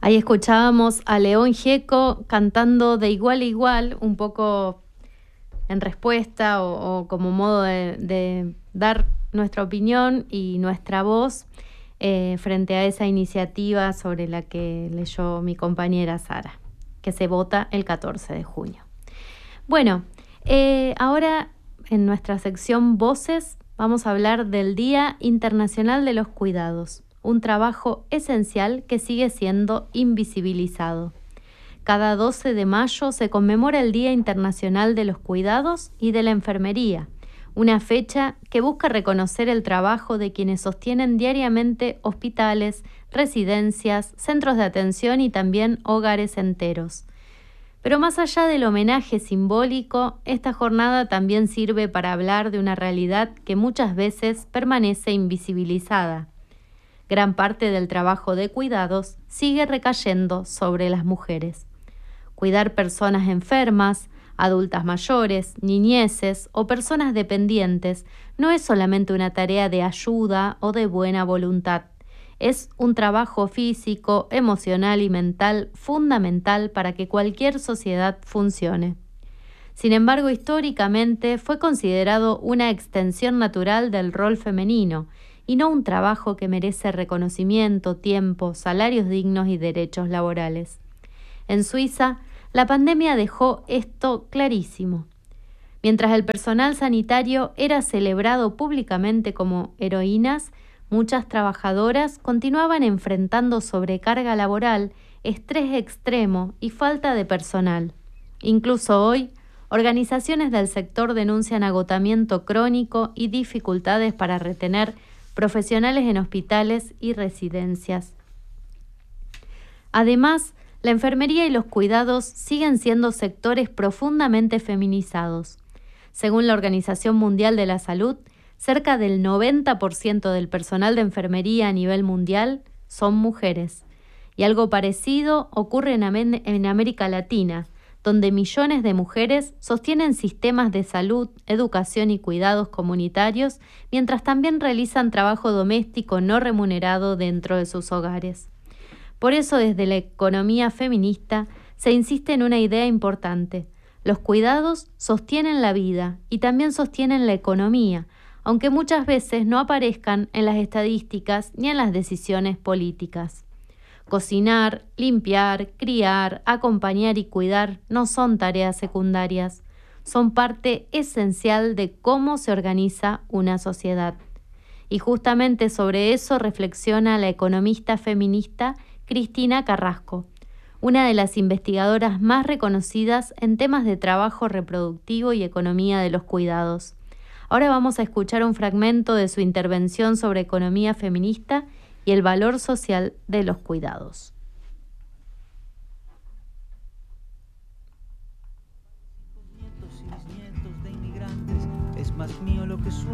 Ahí escuchábamos a León Gieco cantando de igual a igual, un poco en respuesta o como modo de dar nuestra opinión y nuestra voz frente a esa iniciativa sobre la que leyó mi compañera Sara, que se vota el 14 de junio. Bueno, ahora en nuestra sección Voces vamos a hablar del Día Internacional de los Cuidados, un trabajo esencial que sigue siendo invisibilizado. Cada 12 de mayo se conmemora el Día Internacional de los Cuidados y de la Enfermería, una fecha que busca reconocer el trabajo de quienes sostienen diariamente hospitales, residencias, centros de atención y también hogares enteros. Pero más allá del homenaje simbólico, esta jornada también sirve para hablar de una realidad que muchas veces permanece invisibilizada. Gran parte del trabajo de cuidados sigue recayendo sobre las mujeres. Cuidar personas enfermas, adultas mayores, niñeces o personas dependientes no es solamente una tarea de ayuda o de buena voluntad. Es un trabajo físico, emocional y mental fundamental para que cualquier sociedad funcione. Sin embargo, históricamente fue considerado una extensión natural del rol femenino y no un trabajo que merece reconocimiento, tiempo, salarios dignos y derechos laborales. En Suiza, la pandemia dejó esto clarísimo. Mientras el personal sanitario era celebrado públicamente como heroínas, muchas trabajadoras continuaban enfrentando sobrecarga laboral, estrés extremo y falta de personal. Incluso hoy, organizaciones del sector denuncian agotamiento crónico y dificultades para retener profesionales en hospitales y residencias. Además, la enfermería y los cuidados siguen siendo sectores profundamente feminizados. Según la Organización Mundial de la Salud, cerca del 90% del personal de enfermería a nivel mundial son mujeres. Y algo parecido ocurre en América Latina, donde millones de mujeres sostienen sistemas de salud, educación y cuidados comunitarios, mientras también realizan trabajo doméstico no remunerado dentro de sus hogares. Por eso, desde la economía feminista, se insiste en una idea importante. Los cuidados sostienen la vida y también sostienen la economía, aunque muchas veces no aparezcan en las estadísticas ni en las decisiones políticas. Cocinar, limpiar, criar, acompañar y cuidar no son tareas secundarias, son parte esencial de cómo se organiza una sociedad. Y justamente sobre eso reflexiona la economista feminista Cristina Carrasco, una de las investigadoras más reconocidas en temas de trabajo reproductivo y economía de los cuidados. Ahora vamos a escuchar un fragmento de su intervención sobre economía feminista y el valor social de los cuidados. Nietos y bisnietos de inmigrantes, es más mío lo que suena.